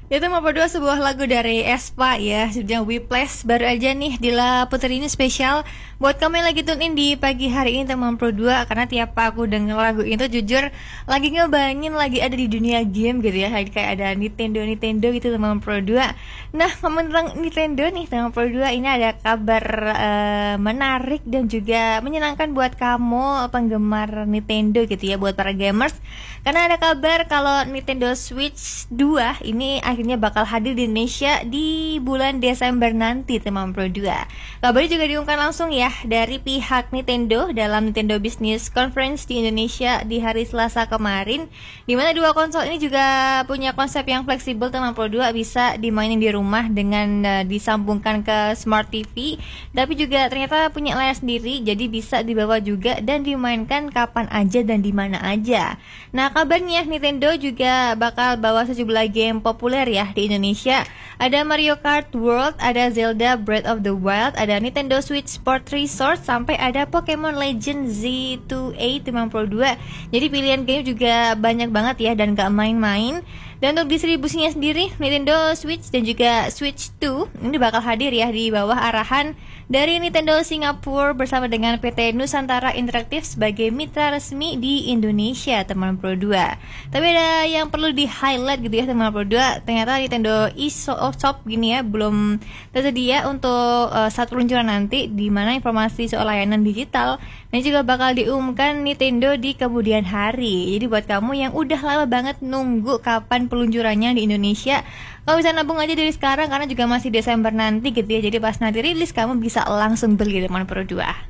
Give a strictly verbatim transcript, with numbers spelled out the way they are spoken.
Itu nomor dua sebuah lagu dari aespa ya, judulnya Whiplash. Baru aja nih Dila Putri ini spesial buat kamu yang lagi tune in di pagi hari ini teman Pro dua. Karena tiap aku denger lagu itu jujur lagi ngebayangin lagi ada di dunia game gitu ya, kayak ada Nintendo Nintendo gitu teman Pro dua. Nah, ngomong tentang Nintendo nih teman Pro dua, ini ada kabar uh, menarik dan juga menyenangkan buat kamu penggemar Nintendo gitu ya, buat para gamers. Karena ada kabar kalau Nintendo Switch dua ini akhirnya bakal hadir di Indonesia di bulan Desember nanti teman Pro dua. Kabarnya juga diumumkan langsung ya dari pihak Nintendo dalam Nintendo Business Conference di Indonesia di hari Selasa kemarin, di mana dua konsol ini juga punya konsep yang fleksibel teman Pro dua, bisa dimainin di rumah dengan uh, disambungkan ke Smart T V, tapi juga ternyata punya layar sendiri, jadi bisa dibawa juga dan dimainkan kapan aja dan di mana aja. Nah, kabarnya Nintendo juga bakal bawa sejumlah game populer ya di Indonesia. Ada Mario Kart World, ada Zelda Breath of the Wild, ada Nintendo Switch Sport Resort, sampai ada Pokemon Legend Z dua A teman Pro dua. Jadi pilihan game juga banyak banget ya dan gak main-main. Dan untuk distribusinya sendiri, Nintendo Switch dan juga Switch dua ini bakal hadir ya di bawah arahan dari Nintendo Singapura bersama dengan P T Nusantara Interaktif sebagai mitra resmi di Indonesia teman Pro dua. Tapi ada yang perlu di-highlight gitu ya teman Pro dua, ternyata Nintendo eShop gini ya belum tersedia untuk uh, saat peluncuran nanti, di mana informasi soal layanan digital dan juga bakal diumumkan Nintendo di kemudian hari. Jadi buat kamu yang udah lama banget nunggu kapan peluncurannya di Indonesia, kamu bisa nabung aja dari sekarang karena juga masih Desember nanti gitu ya. Jadi pas nanti rilis kamu bisa langsung beli teman Pro dua.